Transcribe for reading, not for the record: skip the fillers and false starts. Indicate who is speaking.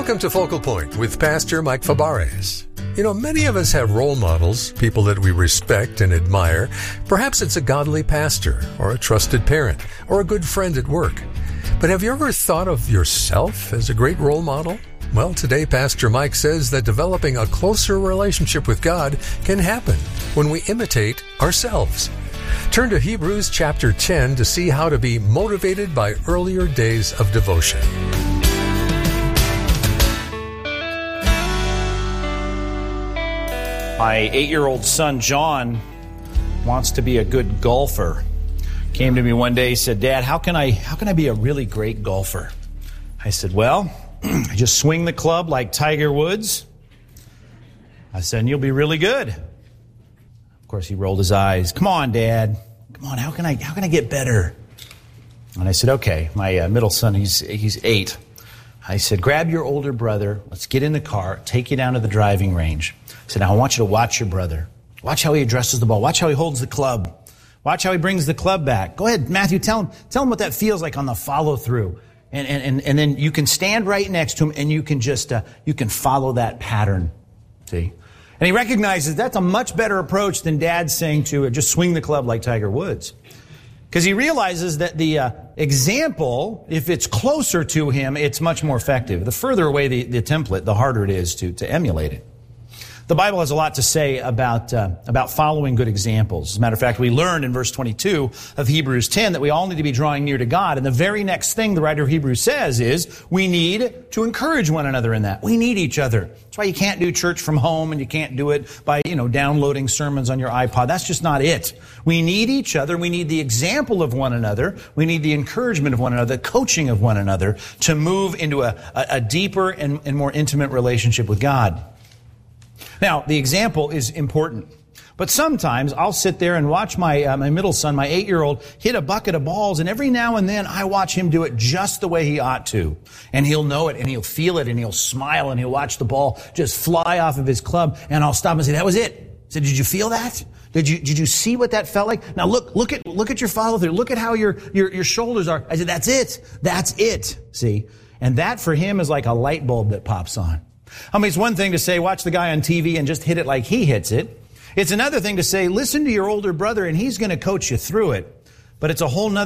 Speaker 1: Welcome to Focal Point with Pastor Mike Fabarez. You know, many of us have role models, people that we respect and admire. Perhaps it's a godly pastor or a trusted parent or a good friend at work. But have you ever thought of yourself as a great role model? Well, today Pastor Mike says that developing a closer relationship with God can happen when we imitate ourselves. Turn to Hebrews chapter 10 to see how to be motivated by earlier days of devotion.
Speaker 2: My 8-year-old son, John, wants to be a good golfer. Came to me one day, he said, "Dad, how can I be a really great golfer?" I said, "Well, I just swing the club like Tiger Woods." I said, "And you'll be really good." Of course, he rolled his eyes. "Come on, Dad. Come on, how can I get better?" And I said, "Okay." My middle son, he's 8. I said, "Grab your older brother. Let's get in the car, take you down to the driving range." I said, "Now I want you to watch your brother. Watch how he addresses the ball. Watch how he holds the club. Watch how he brings the club back. Go ahead, Matthew, tell him what that feels like on the follow-through. And then you can stand right next to him and you can just, you can follow that pattern." See? And he recognizes that's a much better approach than Dad saying to just swing the club like Tiger Woods. Because he realizes that the example, if it's closer to him, it's much more effective. The further away the template, the harder it is to emulate it. The Bible has a lot to say about following good examples. As a matter of fact, we learned in verse 22 of Hebrews 10 that we all need to be drawing near to God. And the very next thing the writer of Hebrews says is we need to encourage one another in that. We need each other. That's why you can't do church from home and you can't do it by, downloading sermons on your iPod. That's just not it. We need each other. We need the example of one another. We need the encouragement of one another, the coaching of one another to move into a deeper and more intimate relationship with God. Now, the example is important. But sometimes I'll sit there and watch my middle son, my 8-year-old, hit a bucket of balls, and every now and then I watch him do it just the way he ought to. And he'll know it, and he'll feel it, and he'll smile, and he'll watch the ball just fly off of his club, and I'll stop and say, "That was it." I said, "Did you feel that? Did you see what that felt like? Now look at your follow through. Look at how your shoulders are." I said, "That's it. That's it." See? And that for him is like a light bulb that pops on. I mean, it's one thing to say, watch the guy on TV and just hit it like he hits it. It's another thing to say, listen to your older brother and he's going to coach you through it. But it's a whole nother